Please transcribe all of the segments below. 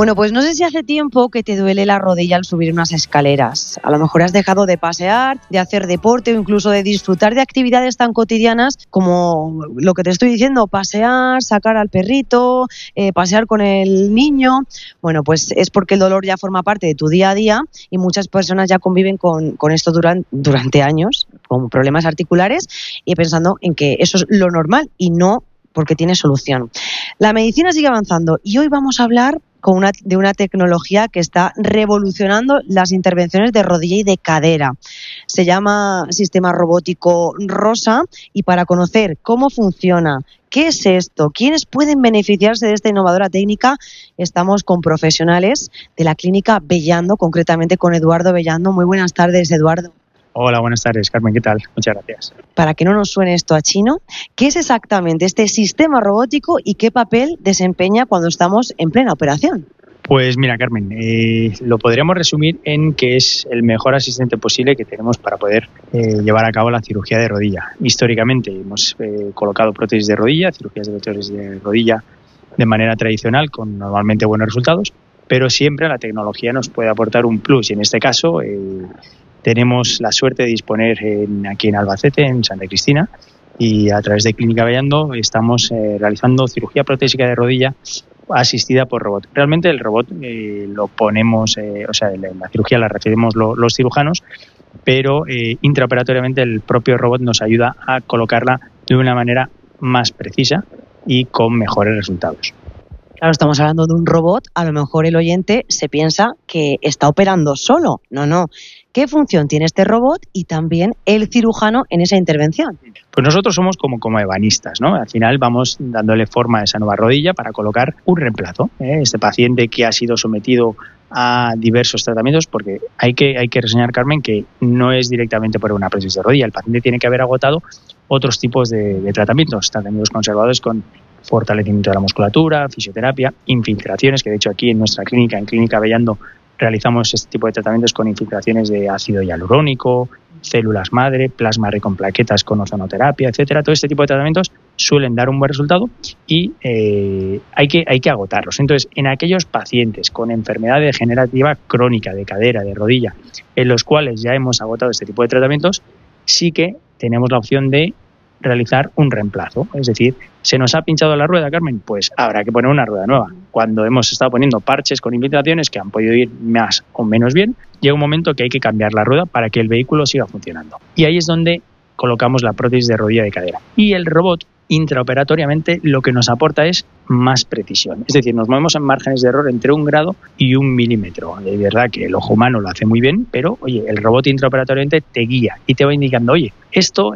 Bueno, pues no sé si hace tiempo que te duele la rodilla al subir unas escaleras. A lo mejor has dejado de pasear, de hacer deporte o incluso de disfrutar de actividades tan cotidianas como lo que te estoy diciendo, pasear, sacar al perrito, pasear con el niño. Bueno, pues es porque el dolor ya forma parte de tu día a día y muchas personas ya conviven con esto durante años, con problemas articulares y pensando en que eso es lo normal y no porque tiene solución. La medicina sigue avanzando y hoy vamos a hablar de una tecnología que está revolucionando las intervenciones de rodilla y de cadera. Se llama Sistema Robótico ROSA y para conocer cómo funciona, qué es esto, quiénes pueden beneficiarse de esta innovadora técnica, estamos con profesionales de la clínica Bellando, concretamente con Eduardo Bellando. Muy buenas tardes, Eduardo. Hola, buenas tardes, Carmen, ¿qué tal? Muchas gracias. Para que no nos suene esto a chino, ¿qué es exactamente este sistema robótico y qué papel desempeña cuando estamos en plena operación? Pues mira, Carmen, lo podríamos resumir en que es el mejor asistente posible que tenemos para poder llevar a cabo la cirugía de rodilla. Históricamente hemos colocado prótesis de rodilla, cirugías de prótesis de rodilla de manera tradicional con normalmente buenos resultados, pero siempre la tecnología nos puede aportar un plus y en este caso tenemos la suerte de disponer aquí en Albacete, en Santa Cristina, y a través de Clínica Bellando estamos realizando cirugía protésica de rodilla asistida por robot. Realmente el robot lo ponemos, la cirugía la recibimos los cirujanos, pero intraoperatoriamente el propio robot nos ayuda a colocarla de una manera más precisa y con mejores resultados. Claro, estamos hablando de un robot, a lo mejor el oyente se piensa que está operando solo. No. ¿Qué función tiene este robot y también el cirujano en esa intervención? Pues nosotros somos como ebanistas, ¿no? Al final vamos dándole forma a esa nueva rodilla para colocar un reemplazo. Este paciente que ha sido sometido a diversos tratamientos, porque hay que reseñar, Carmen, que no es directamente por una prótesis de rodilla. El paciente tiene que haber agotado otros tipos de tratamientos conservadores con fortalecimiento de la musculatura, fisioterapia, infiltraciones, que de hecho aquí en nuestra clínica, en Clínica Bellando, realizamos este tipo de tratamientos con infiltraciones de ácido hialurónico, células madre, plasma rico en plaquetas con ozonoterapia, etcétera. Todo este tipo de tratamientos suelen dar un buen resultado y hay que agotarlos. Entonces, en aquellos pacientes con enfermedad degenerativa crónica de cadera, de rodilla, en los cuales ya hemos agotado este tipo de tratamientos, sí que tenemos la opción de realizar un reemplazo. Es decir, ¿se nos ha pinchado la rueda, Carmen? Pues habrá que poner una rueda nueva. Cuando hemos estado poniendo parches con infiltraciones que han podido ir más o menos bien, llega un momento que hay que cambiar la rueda para que el vehículo siga funcionando. Y ahí es donde colocamos la prótesis de rodilla de cadera. Y el robot, intraoperatoriamente, lo que nos aporta es más precisión. Es decir, nos movemos en márgenes de error entre 1 grado y 1 milímetro. De verdad que el ojo humano lo hace muy bien, pero oye, el robot intraoperatoriamente te guía y te va indicando, oye, esto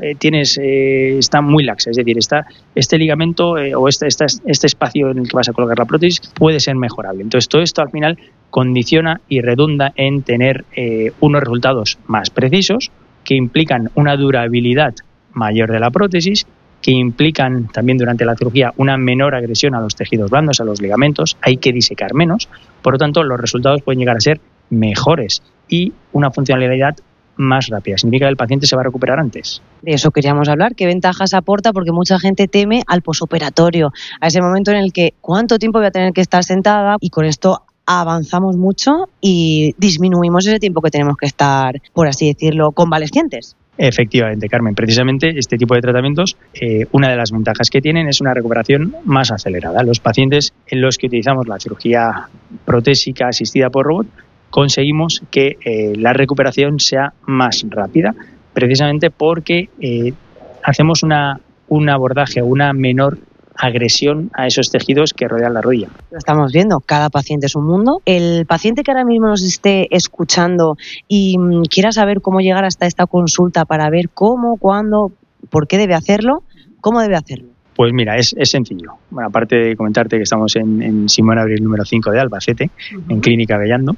está muy laxa, es decir, este ligamento o este espacio en el que vas a colocar la prótesis puede ser mejorable. Entonces, todo esto al final condiciona y redunda en tener unos resultados más precisos que implican una durabilidad mayor de la prótesis, que implican también durante la cirugía una menor agresión a los tejidos blandos, a los ligamentos, hay que disecar menos, por lo tanto los resultados pueden llegar a ser mejores y una funcionalidad más rápida. Significa que el paciente se va a recuperar antes. De eso queríamos hablar, ¿qué ventajas aporta? Porque mucha gente teme al posoperatorio, a ese momento en el que ¿cuánto tiempo voy a tener que estar sentada? Y con esto avanzamos mucho y disminuimos ese tiempo que tenemos que estar, por así decirlo, convalecientes. Efectivamente, Carmen. Precisamente este tipo de tratamientos, una de las ventajas que tienen es una recuperación más acelerada. Los pacientes en los que utilizamos la cirugía protésica asistida por robot, conseguimos que la recuperación sea más rápida, precisamente porque hacemos un abordaje, una menor agresión a esos tejidos que rodean la rodilla. Lo estamos viendo, cada paciente es un mundo. El paciente que ahora mismo nos esté escuchando y quiera saber cómo llegar hasta esta consulta para ver cómo, cuándo, por qué debe hacerlo, ¿cómo debe hacerlo? Pues mira, es sencillo. Bueno, aparte de comentarte que estamos en Simón Abril número 5 de Albacete, en Clínica Bellando,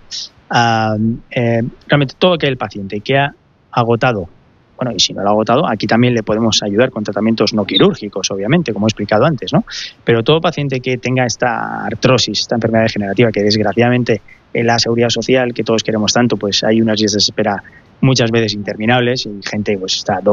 realmente todo aquel paciente que ha agotado, bueno, y si no lo ha agotado, aquí también le podemos ayudar con tratamientos no quirúrgicos, obviamente, como he explicado antes, ¿no? Pero todo paciente que tenga esta artrosis, esta enfermedad degenerativa, que desgraciadamente en la seguridad social, que todos queremos tanto, pues hay unas listas de espera muchas veces interminables y gente pues está